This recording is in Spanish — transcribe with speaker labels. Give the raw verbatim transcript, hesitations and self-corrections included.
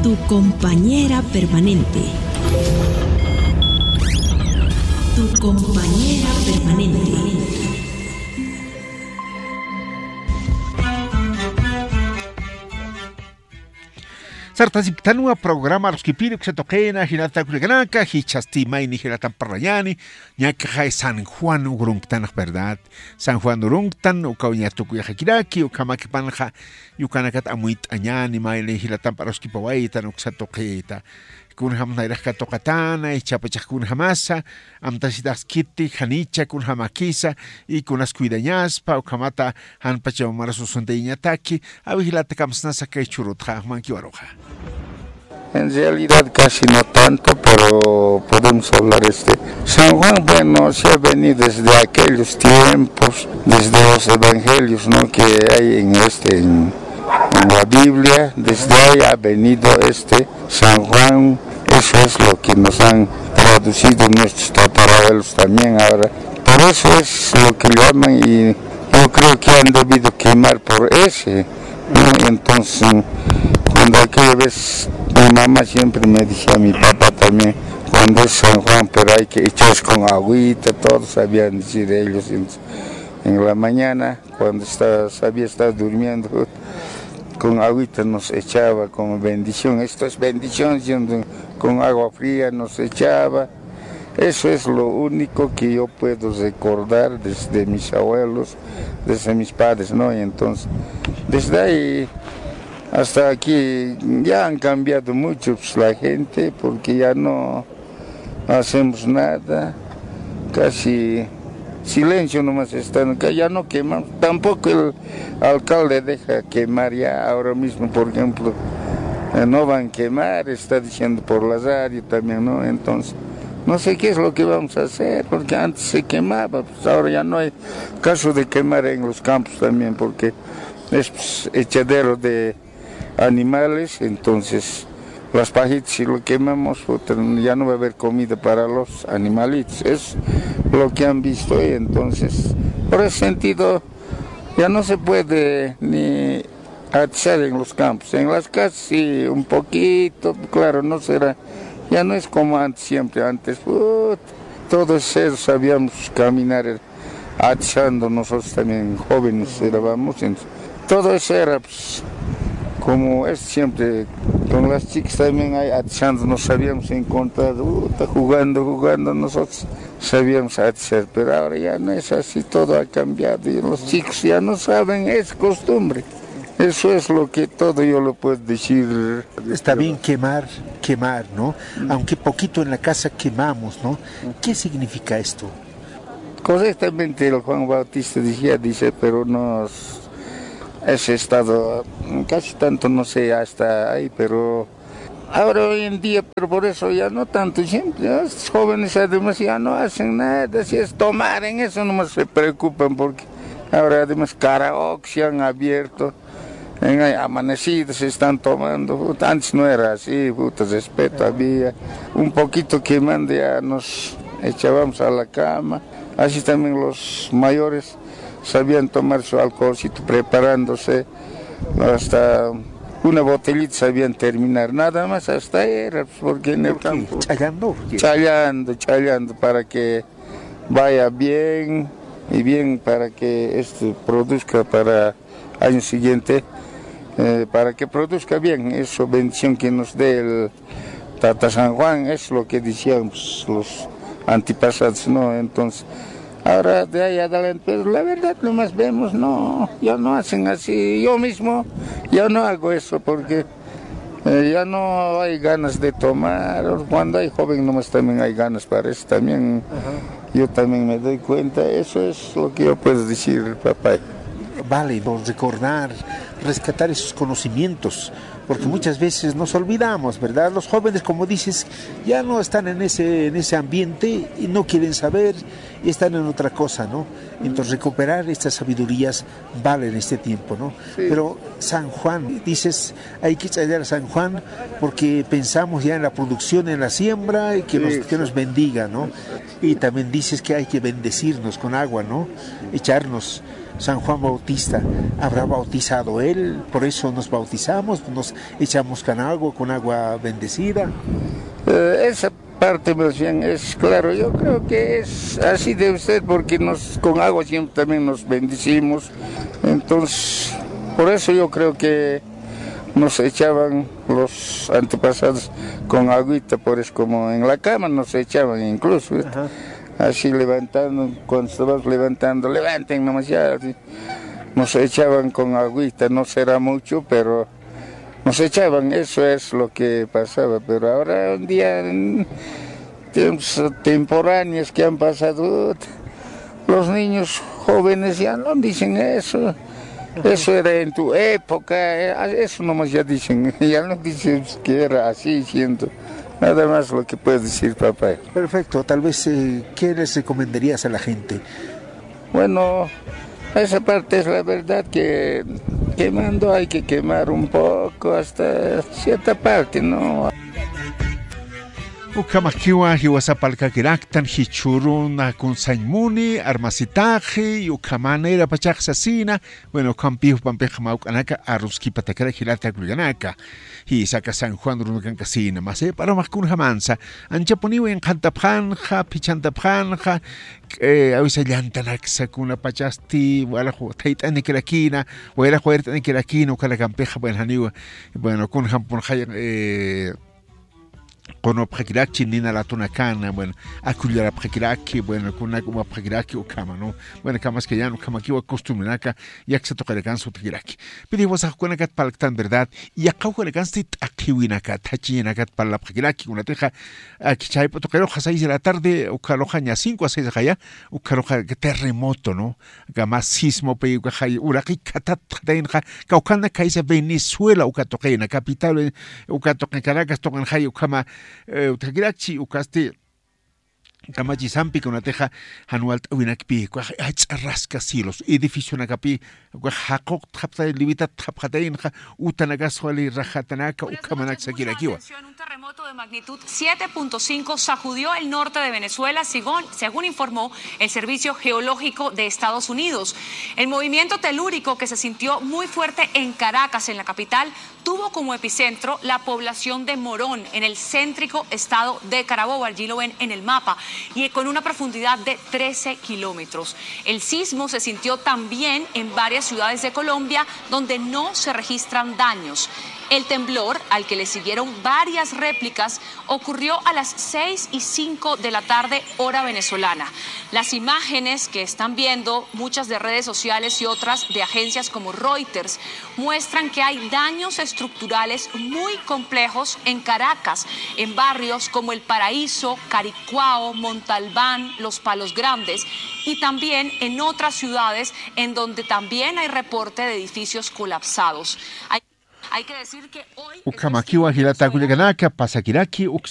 Speaker 1: Tu compañera permanente. Tu compañera permanente.
Speaker 2: Sartaziptanua programa los kipiri que se toquena hilata kuleganaka hichasti maini hilata parrayani ñaka hay San Juan urungtan verdad San Juan urungtan ukaunya tukuya hakiraki ukamaki panja yukanakat amuit añani maile hilata para los kipawaitan uksa toqueta kun ham nairaka tokatana y chapachak kun hamasa amtasitas kitti hanicha kun hamakisa y kun askuidañaspa ukamata hanpacha mara susundeiñataki avihilata kamsnasa que churutja mankiwaroja.
Speaker 3: En realidad casi no tanto, pero podemos hablar este. San Juan, bueno, se ha venido desde aquellos tiempos, desde los evangelios, ¿no? Que hay en este, en, en la Biblia, desde ahí ha venido este San Juan. Eso es lo que nos han traducido nuestros tatarabuelos también ahora. Por eso es lo que llaman y yo creo que han debido quemar por ese, ¿no? Entonces, cuando aquella vez mi mamá siempre me decía, mi papá también, cuando es San Juan, pero hay que echar con agüita, todos sabían decir ellos. En la mañana, cuando estaba, sabía estar durmiendo, con agüita nos echaba como bendición. Esto es bendición, con agua fría nos echaba. Eso es lo único que yo puedo recordar desde mis abuelos, desde mis padres, ¿no? Y entonces, desde ahí hasta aquí ya han cambiado mucho pues, la gente, porque ya no hacemos nada, casi silencio nomás están, ya no queman, tampoco el alcalde deja quemar ya ahora mismo, por ejemplo, no van a quemar, está diciendo por la radio también, ¿no? Entonces, no sé qué es lo que vamos a hacer, porque antes se quemaba, pues ahora ya no hay caso de quemar en los campos también, porque es pues, echadero de animales, entonces las pajitas si lo quemamos ya no va a haber comida para los animalitos, es lo que han visto y entonces por ese sentido ya no se puede ni atizar en los campos, en las casas sí un poquito, claro, no será, ya no es como antes siempre, antes uh, todos eso sabíamos caminar atizando, nosotros también jóvenes éramos, todo eso era pues, como es siempre, con las chicas también hay atizando, nos sabíamos encontrar, uh, jugando, jugando, nosotros sabíamos atizar, pero ahora ya no es así, todo ha cambiado y los chicos ya no saben, es costumbre. Eso es lo que todo yo lo puedo decir.
Speaker 2: Está bien quemar, quemar, ¿no? Aunque poquito en la casa quemamos, ¿no? ¿Qué significa esto?
Speaker 3: Correctamente el Juan Bautista decía, dice, pero nos... Ese estado, casi tanto no sé hasta ahí, pero ahora hoy en día, pero por eso ya no tanto, siempre, los jóvenes además ya no hacen nada, si es tomar en eso nomás se preocupan, porque ahora además karaoke se han abierto, en amanecidos se están tomando, antes no era así, puta, respeto había, un poquito quemando ya nos echábamos a la cama, así también los mayores sabían tomar su alcoholcito preparándose, hasta una botellita sabían terminar, nada más hasta ahí era, porque en el campo,
Speaker 2: chayando,
Speaker 3: chayando, chayando para que vaya bien y bien para que esto produzca para el año siguiente, eh, para que produzca bien, eso bendición que nos dé el Tata San Juan, es lo que decían pues, los antepasados, ¿no? Entonces, ahora de ahí adelante, pero la verdad lo más vemos, no, ya no hacen así, yo mismo ya no hago eso porque eh, ya no hay ganas de tomar, cuando hay joven nomás también hay ganas para eso, también uh-huh. Yo también me doy cuenta, eso es lo que yo puedo decir, papá.
Speaker 2: Vale, por recordar, rescatar esos conocimientos, porque muchas veces nos olvidamos, ¿verdad? Los jóvenes, como dices, ya no están en ese, en ese ambiente y no quieren saber y están en otra cosa, ¿no? Entonces recuperar estas sabidurías vale en este tiempo, ¿no? Sí. Pero San Juan, dices, hay que echar a San Juan porque pensamos ya en la producción, en la siembra y que, sí, nos, que nos bendiga, ¿no? Y también dices que hay que bendecirnos con agua, ¿no? Echarnos San Juan Bautista, ¿habrá bautizado él? Por eso nos bautizamos, nos echamos con agua, con agua bendecida.
Speaker 3: Eh, esa parte más bien es claro, yo creo que es así de usted, porque nos con agua siempre también nos bendecimos. Entonces, por eso yo creo que nos echaban los antepasados con agüita, por eso como en la cama nos echaban incluso. Ajá. Así levantando, cuando estabas levantando, levanten nomás ya, así. Nos echaban con agüita, no será mucho, pero nos echaban, eso es lo que pasaba. Pero ahora un día, en tiempos temporáneos que han pasado, los niños jóvenes ya no dicen eso. Eso era en tu época, eso nomás ya dicen, ya no dicen que era así, siento. Nada más lo que puede decir papá.
Speaker 2: Perfecto, tal vez, eh, ¿qué les recomendarías a la gente?
Speaker 3: Bueno, esa parte es la verdad que quemando hay que quemar un poco hasta cierta parte, ¿no?
Speaker 2: Ukamakiwa hiwasapalka kiraktan hichuruna con saimuni armasitaje ukamanera pachak sasina bueno kampihu pampeja anaka aruski patakara hilata gulganaka hi saka San Juan runukan kasina mase para makun hamansa ancha poniwe en kantapanja pichantapanja eh awisa llantanak sakuna pachasti wala ho tait anikirakina wala huerta anikirakina ukala kampeja bueno haniwa bueno kun hampun haya eh Kono prakiraki nina la tunakana, bueno, akulia la prakiraki, bueno, kuna kuma prakiraki o kama, no, bueno, kama es que ya no kama kiwa costumbre naka, ya que se toca el ganso prakiraki. Pero vos a kuna kat palaktan verdad, y a cauca el ganso akiwi naka, tachi naka para la prakiraki, una teja, aquí chay poto que roja seis de la tarde, o caloja ya cinco a seis de allá, o caloja terremoto, no, kama sismo pe uka hay uraki katat tenja, kaukana kaisa Venezuela uka toquena, capital uka toquen Caracas toquen hay ukama Utagirachi ukaste Kamachi Zampi con una teja anual winakpi, rasca silos, edificio nakapi, Hakok Tapta Livita Tapjatenja, Utanagasuali Rajatanaka, Ukamanak Sakirakiwa.
Speaker 4: Un terremoto de magnitud siete punto cinco sacudió el norte de Venezuela, según, según informó el Servicio Geológico de Estados Unidos. El movimiento telúrico que se sintió muy fuerte en Caracas, en la capital, tuvo como epicentro la población de Morón, en el céntrico estado de Carabobo. Allí lo ven en el mapa, y con una profundidad de trece kilómetros. El sismo se sintió también en varias ciudades de Colombia, donde no se registran daños. El temblor, al que le siguieron varias réplicas, ocurrió a las seis y cinco de la tarde, hora venezolana. Las imágenes que están viendo, muchas de redes sociales y otras de agencias como Reuters, muestran que hay daños estructurales muy complejos en Caracas, en barrios como El Paraíso, Caricuao, Montalbán, Los Palos Grandes, y también en otras ciudades en donde también hay reporte de edificios colapsados. Hay Hay que decir que hoy...
Speaker 2: Ukamakiwa hilata kuliganaka pasakiraki